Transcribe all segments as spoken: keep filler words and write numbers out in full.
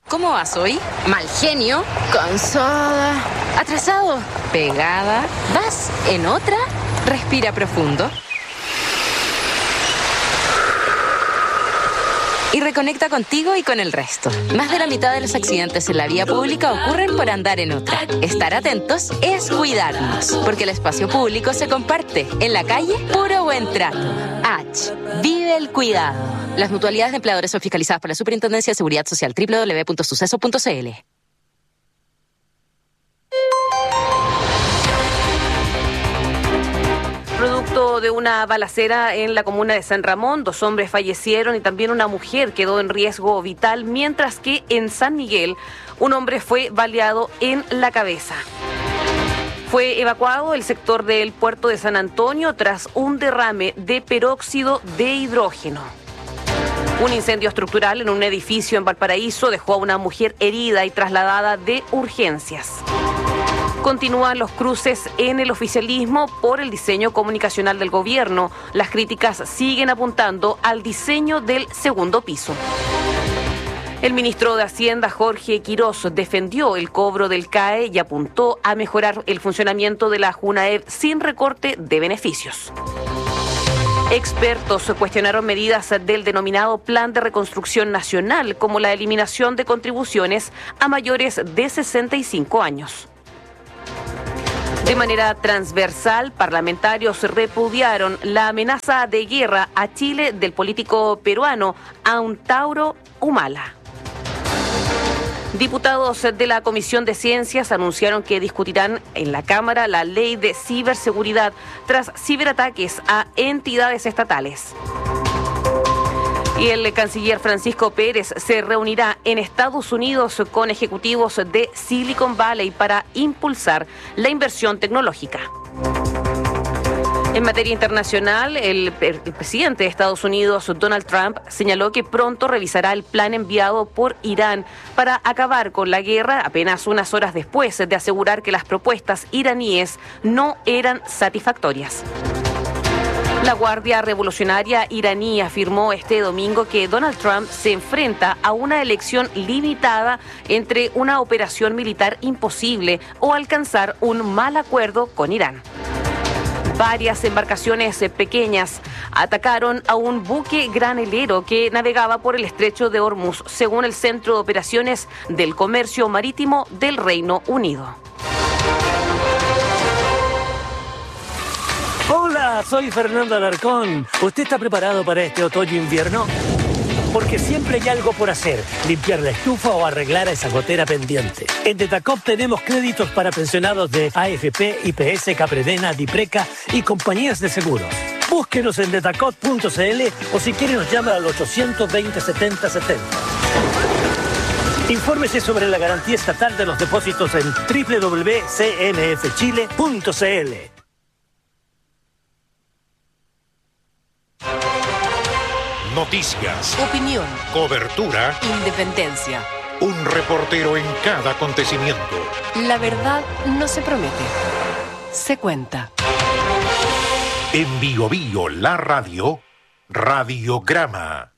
¿Cómo vas hoy? Mal genio, cansada, atrasado, pegada. ¿Vas en otra? Respira profundo. Y reconecta contigo y con el resto. Más de la mitad de los accidentes en la vía pública ocurren por andar en otra. Estar atentos es cuidarnos, porque el espacio público se comparte. En la calle, puro buen trato. H. Vive el cuidado. Las mutualidades de empleadores son fiscalizadas por la Superintendencia de Seguridad Social. doble u doble u doble u punto suceso punto c l. Producto de una balacera en la comuna de San Ramón, dos hombres fallecieron y también una mujer quedó en riesgo vital, mientras que en San Miguel un hombre fue baleado en la cabeza. Fue evacuado el sector del puerto de San Antonio tras un derrame de peróxido de hidrógeno. Un incendio estructural en un edificio en Valparaíso dejó a una mujer herida y trasladada de urgencias. Continúan los cruces en el oficialismo por el diseño comunicacional del gobierno. Las críticas siguen apuntando al diseño del segundo piso. El ministro de Hacienda, Jorge Quirós, defendió el cobro del C A E y apuntó a mejorar el funcionamiento de la Junaed sin recorte de beneficios. Expertos cuestionaron medidas del denominado Plan de Reconstrucción Nacional, como la eliminación de contribuciones a mayores de sesenta y cinco años. De manera transversal, parlamentarios repudiaron la amenaza de guerra a Chile del político peruano Antauro Humala. Diputados de la Comisión de Ciencias anunciaron que discutirán en la Cámara la ley de ciberseguridad tras ciberataques a entidades estatales. Y el canciller Francisco Pérez se reunirá en Estados Unidos con ejecutivos de Silicon Valley para impulsar la inversión tecnológica. En materia internacional, el, el presidente de Estados Unidos, Donald Trump, señaló que pronto revisará el plan enviado por Irán para acabar con la guerra, apenas unas horas después de asegurar que las propuestas iraníes no eran satisfactorias. La Guardia Revolucionaria iraní afirmó este domingo que Donald Trump se enfrenta a una elección limitada entre una operación militar imposible o alcanzar un mal acuerdo con Irán. Varias embarcaciones pequeñas atacaron a un buque granelero que navegaba por el estrecho de Hormuz, según el Centro de Operaciones del Comercio Marítimo del Reino Unido. Hola, soy Fernando Alarcón. ¿Usted está preparado para este otoño-invierno? Porque siempre hay algo por hacer, limpiar la estufa o arreglar esa gotera pendiente. En Detacop tenemos créditos para pensionados de A F P, I P S, Capredena, Dipreca y compañías de seguros. Búsquenos en detacop punto c l o si quiere nos llama al ochocientos veinte, setenta setenta. Infórmese sobre la garantía estatal de los depósitos en doble u doble u doble u punto c n f chile punto c l. Noticias, opinión, cobertura, independencia. Un reportero en cada acontecimiento. La verdad no se promete, se cuenta. En Bio Bio, la radio, Radiograma.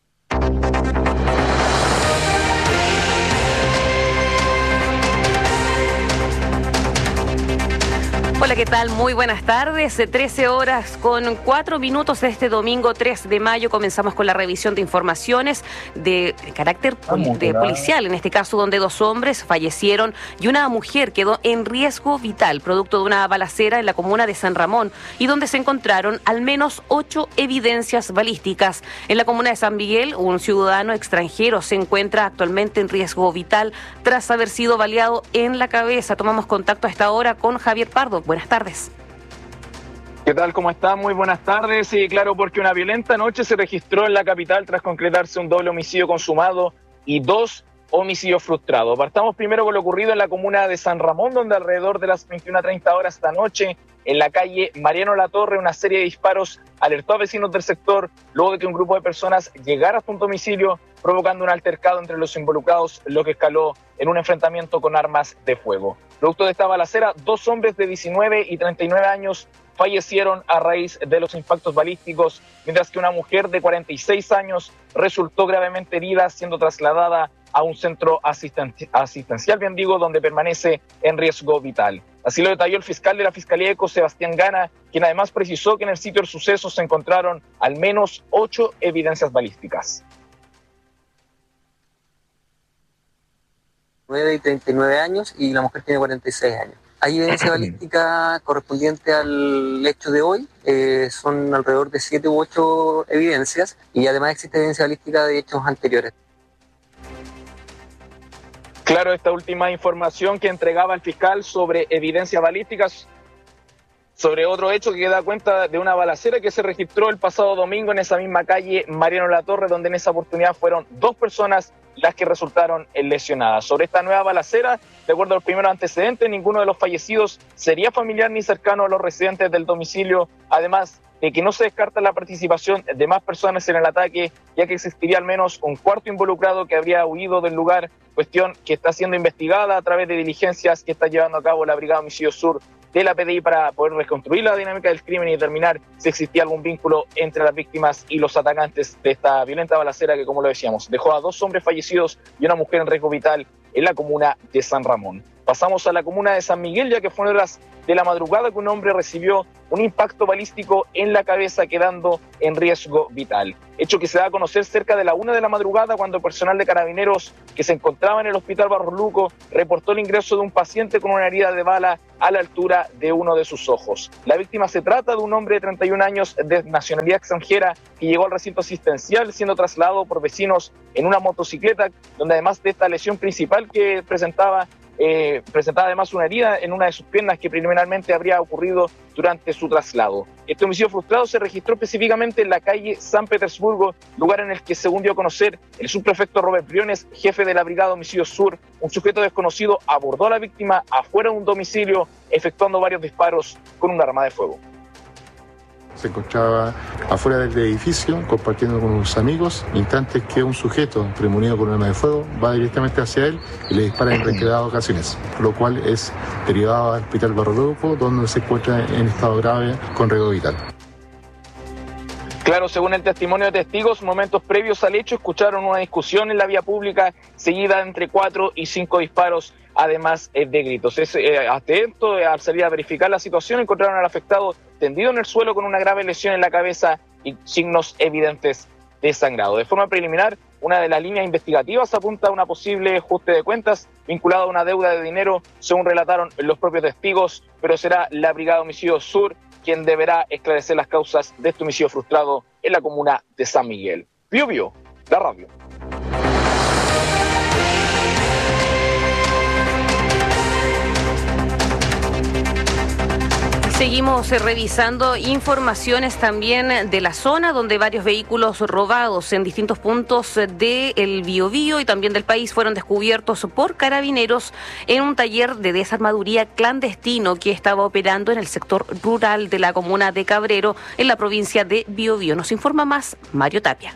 Hola, ¿qué tal? Muy buenas tardes. trece horas con cuatro minutos de este domingo tres de mayo. Comenzamos con la revisión de informaciones de carácter pol- de policial, en este caso donde dos hombres fallecieron y una mujer quedó en riesgo vital, producto de una balacera en la comuna de San Ramón, y donde se encontraron al menos ocho evidencias balísticas. En la comuna de San Miguel, un ciudadano extranjero se encuentra actualmente en riesgo vital tras haber sido baleado en la cabeza. Tomamos contacto a esta hora con Javier Pardo. Buenas tardes. ¿Qué tal? ¿Cómo está? Muy buenas tardes. Sí, claro, porque una violenta noche se registró en la capital tras concretarse un doble homicidio consumado y dos homicidios frustrados. Partamos primero con lo ocurrido en la comuna de San Ramón, donde alrededor de las veintiuna treinta horas esta noche, en la calle Mariano Latorre, una serie de disparos alertó a vecinos del sector luego de que un grupo de personas llegara hasta un domicilio, provocando un altercado entre los involucrados, lo que escaló en un enfrentamiento con armas de fuego. Producto de esta balacera, dos hombres de diecinueve y treinta y nueve años fallecieron a raíz de los impactos balísticos, mientras que una mujer de cuarenta y seis años resultó gravemente herida, siendo trasladada a un centro asisten- asistencial, bien digo, donde permanece en riesgo vital. Así lo detalló el fiscal de la Fiscalía de ECO, Sebastián Gana, quien además precisó que en el sitio del suceso se encontraron al menos ocho evidencias balísticas. nueve y treinta y nueve años y la mujer tiene cuarenta y seis años. Hay evidencia balística correspondiente al hecho de hoy, eh, son alrededor de siete u ocho evidencias y además existe evidencia balística de hechos anteriores. Claro, esta última información que entregaba el fiscal sobre evidencias balísticas, sobre otro hecho que da cuenta de una balacera que se registró el pasado domingo en esa misma calle Mariano Latorre, donde en esa oportunidad fueron dos personas las que resultaron lesionadas. Sobre esta nueva balacera, de acuerdo al primer antecedente, ninguno de los fallecidos sería familiar ni cercano a los residentes del domicilio, además de que no se descarta la participación de más personas en el ataque, ya que existiría al menos un cuarto involucrado que habría huido del lugar, cuestión que está siendo investigada a través de diligencias que está llevando a cabo la Brigada Homicidio Sur de la P D I para poder reconstruir la dinámica del crimen y determinar si existía algún vínculo entre las víctimas y los atacantes de esta violenta balacera que, como lo decíamos, dejó a dos hombres fallecidos y una mujer en riesgo vital en la comuna de San Ramón. Pasamos a la comuna de San Miguel, ya que fue en horas de la madrugada que un hombre recibió un impacto balístico en la cabeza, quedando en riesgo vital. Hecho que se da a conocer cerca de la una de la madrugada, cuando personal de carabineros que se encontraba en el hospital Barros Luco reportó el ingreso de un paciente con una herida de bala a la altura de uno de sus ojos. La víctima se trata de un hombre de treinta y un años de nacionalidad extranjera que llegó al recinto asistencial siendo trasladado por vecinos en una motocicleta, donde además de esta lesión principal que presentaba, Eh, presentaba además una herida en una de sus piernas que preliminarmente habría ocurrido durante su traslado. Este homicidio frustrado se registró específicamente en la calle San Petersburgo, lugar en el que, según dio a conocer el subprefecto Robert Briones, jefe de la Brigada Homicidio Sur, un sujeto desconocido abordó a la víctima afuera de un domicilio, efectuando varios disparos con un arma de fuego. Se encontraba afuera del edificio compartiendo con unos amigos, instantes que un sujeto premonido con un arma de fuego va directamente hacia él y le dispara en reiteradas ocasiones, lo cual es derivado al hospital Barros Luco, donde se encuentra en estado grave con riesgo vital. Claro, según el testimonio de testigos, momentos previos al hecho escucharon una discusión en la vía pública seguida entre cuatro y cinco disparos, además eh, de gritos. Es, eh, atento, eh, al salir a verificar la situación, encontraron al afectado tendido en el suelo con una grave lesión en la cabeza y signos evidentes de sangrado. De forma preliminar, una de las líneas investigativas apunta a una posible ajuste de cuentas vinculado a una deuda de dinero, según relataron los propios testigos, pero será la Brigada Homicidio Sur quien deberá esclarecer las causas de este homicidio frustrado en la comuna de San Miguel. Bio Bio, la radio. Seguimos revisando informaciones también de la zona, donde varios vehículos robados en distintos puntos del Biobío y también del país fueron descubiertos por carabineros en un taller de desarmaduría clandestino que estaba operando en el sector rural de la comuna de Cabrero, en la provincia de Biobío. Nos informa más Mario Tapia.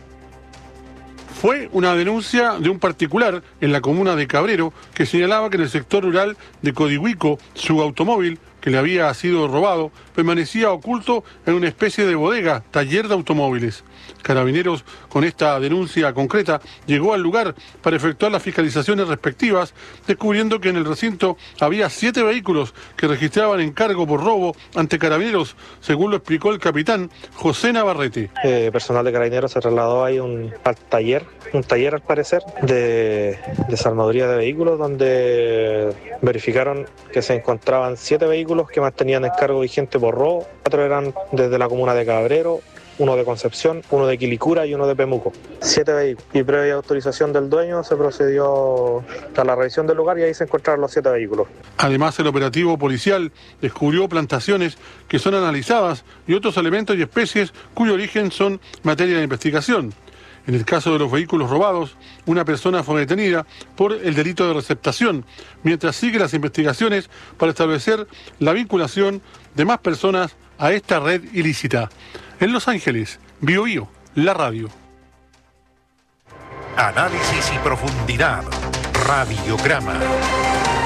Fue una denuncia de un particular en la comuna de Cabrero que señalaba que en el sector rural de Codihuico su automóvil, que le había sido robado, permanecía oculto en una especie de bodega, taller de automóviles. Carabineros, con esta denuncia concreta, llegó al lugar para efectuar las fiscalizaciones respectivas, descubriendo que en el recinto había siete vehículos que registraban encargo por robo ante Carabineros, según lo explicó el capitán José Navarrete. Eh, personal de Carabineros se trasladó ahí un, al taller, un taller al parecer, de desarmaduría de vehículos, donde verificaron que se encontraban siete vehículos que mantenían encargo vigente por robo. Cuatro eran desde la comuna de Cabrero, uno de Concepción, uno de Quilicura y uno de Pemuco. Siete vehículos. Y previa autorización del dueño se procedió a la revisión del lugar y ahí se encontraron los siete vehículos. Además, el operativo policial descubrió plantaciones que son analizadas y otros elementos y especies cuyo origen son materia de investigación. En el caso de los vehículos robados, una persona fue detenida por el delito de receptación, mientras sigue las investigaciones para establecer la vinculación de más personas a esta red ilícita. En Los Ángeles, Biobío, la radio. Análisis y profundidad. Radiograma.